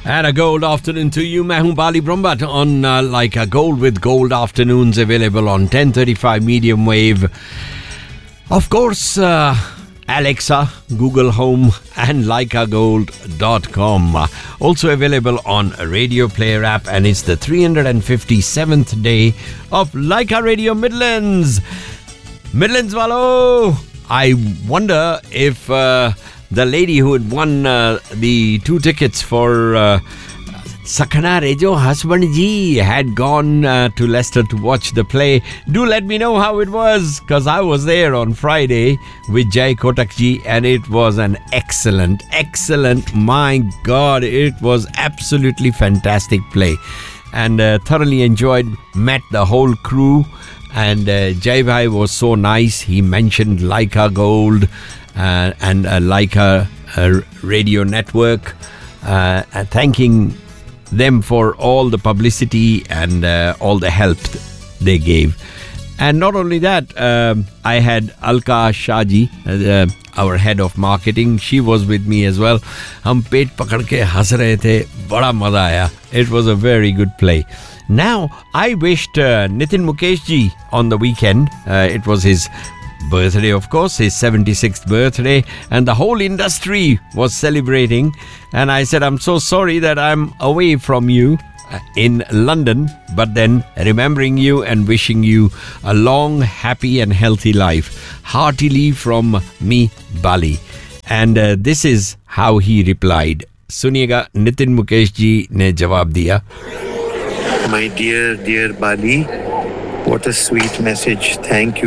And a gold afternoon to you. मैं हूं बाली Brahmbhatt on like a gold with gold afternoons available on 1035 medium wave. Of course, Alexa, Google Home and LikeAGold.com. Also available on Radio Player app, and it's the 357th day of Leica Radio Midlands. Midlands Valo! I wonder if the lady who had won the 2 tickets for Sakana Rejo husband ji had gone to Leicester to watch the play. Do let me know how it was, because I was there on Friday with Jai Kotak ji, and it was an excellent, my God, it was absolutely fantastic play. And thoroughly enjoyed, met the whole crew, and Jai Bhai was so nice. He mentioned Leica Gold and Leica Radio Network, thanking them for all the publicity and all the help they gave. And not only that, I had Alka Shaji, our head of marketing. She was with me as well. Hum pet pakad ke has rahe the, bada maza aaya. It was a very good play. Now, I wished Nitin Mukesh ji on the weekend. It was his birthday, of course, his 76th birthday, and the whole industry was celebrating. And I said, I'm so sorry that I'm away from you in London, but then remembering you and wishing you a long, happy and healthy life. Heartily from me, Bali. And this is how he replied. Suniega, Nitin Mukesh ji ne jawab diya. My dear Bali, what a sweet message. Thank you.